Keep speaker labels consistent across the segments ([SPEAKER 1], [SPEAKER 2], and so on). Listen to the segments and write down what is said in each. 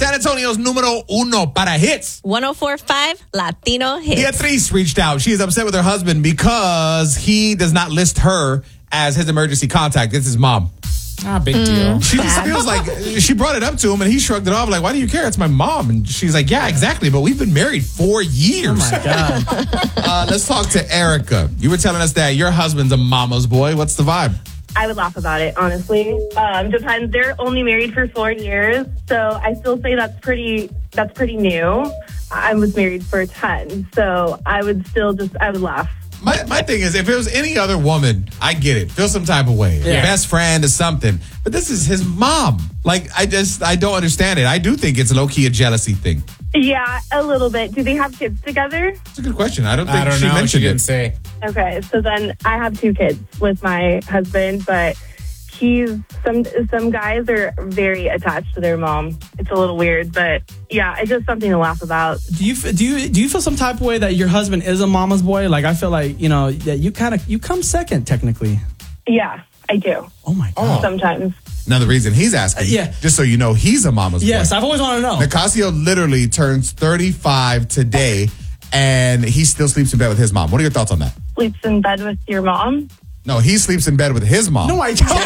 [SPEAKER 1] San Antonio's numero uno para hits.
[SPEAKER 2] 104.5 Latino Hits.
[SPEAKER 1] Beatriz reached out. She is upset with her husband because he does not list her as his emergency contact. It's his mom.
[SPEAKER 3] Big deal.
[SPEAKER 1] She just feels like she brought it up to him and he shrugged it off like, why do you care? It's my mom. And she's like, yeah, exactly. But we've been married 4 years.
[SPEAKER 3] Oh, my God.
[SPEAKER 1] Let's talk to Erica. You were telling us that your husband's a mama's boy. What's the vibe?
[SPEAKER 4] I would laugh about it, honestly. Depends. They're only married for 4 years, so I still say that's pretty new. I was married for 10, so I would laugh.
[SPEAKER 1] My thing is, if it was any other woman, I get it. Feel some type of way.
[SPEAKER 3] Yeah.
[SPEAKER 1] Best friend or something. But this is his mom. Like, I don't understand it. I do think it's low-key a jealousy thing.
[SPEAKER 4] Yeah, a little bit. Do they have kids together?
[SPEAKER 1] It's a good question. I don't think she
[SPEAKER 3] know.
[SPEAKER 1] mentioned
[SPEAKER 3] She didn't
[SPEAKER 1] it.
[SPEAKER 3] say.
[SPEAKER 4] Okay, so then I have 2 kids with my husband, but some guys are very attached to their mom. It's a little weird, but yeah, it's just something to laugh about.
[SPEAKER 5] Do you feel some type of way that your husband is a mama's boy? Like, I feel like, that you come second technically.
[SPEAKER 4] Yeah, I do.
[SPEAKER 5] Oh my God.
[SPEAKER 4] Sometimes.
[SPEAKER 1] Now, the reason he's asking, just so you know, he's a mama's boy.
[SPEAKER 5] Yes, I've always wanted to know.
[SPEAKER 1] Nicasio literally turns 35 today, and he still sleeps in bed with his mom. What are your thoughts on that?
[SPEAKER 4] Sleeps in bed with your mom?
[SPEAKER 1] No, he sleeps in bed with his mom.
[SPEAKER 5] No, I don't.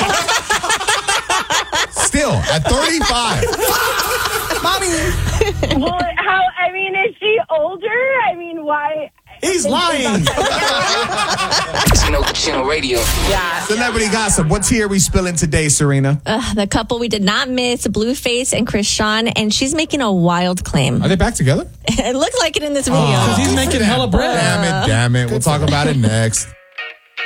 [SPEAKER 1] Still, at 35.
[SPEAKER 5] Mommy.
[SPEAKER 4] Well, is she older? Why?
[SPEAKER 5] He's lying.
[SPEAKER 6] Chino Radio.
[SPEAKER 2] Yeah.
[SPEAKER 1] Celebrity gossip. What tea are we spilling today, Serena?
[SPEAKER 2] The couple we did not miss, Blueface and Krishan, and she's making a wild claim.
[SPEAKER 1] Are they back together?
[SPEAKER 2] It looks like it in this video.
[SPEAKER 5] Because he's making hella bread.
[SPEAKER 1] Damn it. We'll talk about it next.